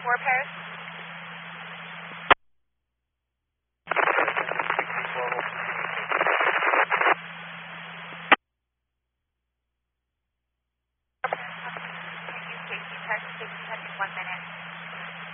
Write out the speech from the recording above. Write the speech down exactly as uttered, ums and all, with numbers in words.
four pairs. Safety test, safety test in one minute.